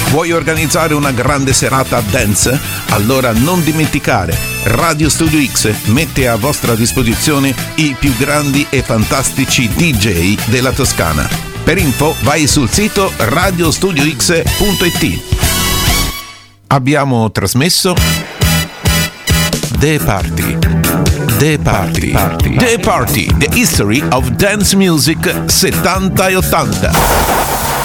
Vuoi organizzare una grande serata dance? Allora non dimenticare, Radio Studio X mette a vostra disposizione i più grandi e fantastici DJ della Toscana. Per info vai sul sito radiostudiox.it. Abbiamo trasmesso The Party, The Party, The Party, The History of Dance Music 70 e 80.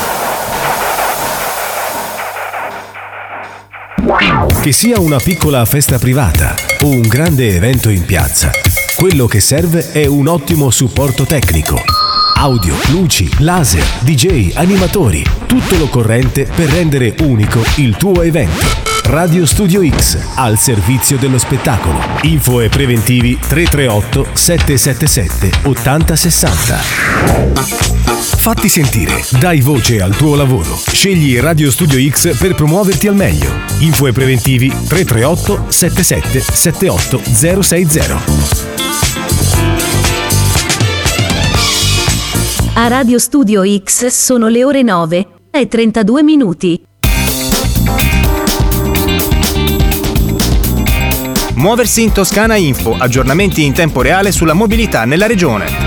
Che sia una piccola festa privata o un grande evento in piazza, quello che serve è un ottimo supporto tecnico. Audio, luci, laser, DJ, animatori, tutto l'occorrente per rendere unico il tuo evento. Radio Studio X, al servizio dello spettacolo. Info e preventivi 338 777 8060. Fatti sentire, dai voce al tuo lavoro. Scegli Radio Studio X per promuoverti al meglio. Info e preventivi 338 77 78 060. A Radio Studio X sono le ore 9:32. Muoversi in Toscana Info, aggiornamenti in tempo reale sulla mobilità nella regione.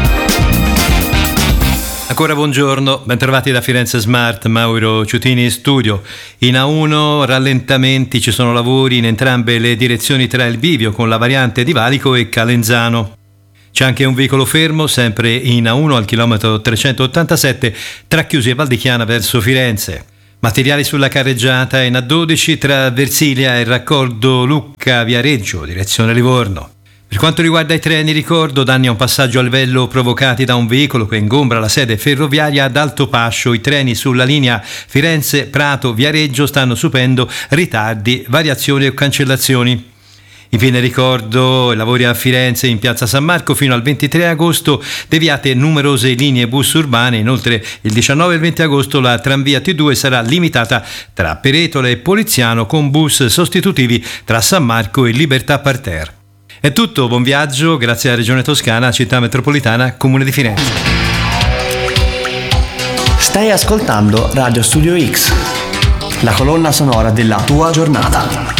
Ancora buongiorno, bentrovati da Firenze Smart, Mauro Ciutini in studio. In A1 rallentamenti, ci sono lavori in entrambe le direzioni tra il bivio con la variante di Valico e Calenzano. C'è anche un veicolo fermo, sempre in A1 al chilometro 387 tra Chiusi e Valdichiana verso Firenze. Materiali sulla carreggiata in A12 tra Versilia e il raccordo Lucca-Viareggio, direzione Livorno. Per quanto riguarda i treni, ricordo danni a un passaggio a livello provocati da un veicolo che ingombra la sede ferroviaria ad Altopascio. I treni sulla linea Firenze-Prato-Viareggio stanno subendo ritardi, variazioni o cancellazioni. Infine ricordo i lavori a Firenze in piazza San Marco fino al 23 agosto, deviate numerose linee bus urbane. Inoltre il 19 e il 20 agosto la tranvia T2 sarà limitata tra Peretola e Poliziano con bus sostitutivi tra San Marco e Libertà Parterre. È tutto, buon viaggio, grazie alla Regione Toscana, Città Metropolitana, Comune di Firenze. Stai ascoltando Radio Studio X, la colonna sonora della tua giornata.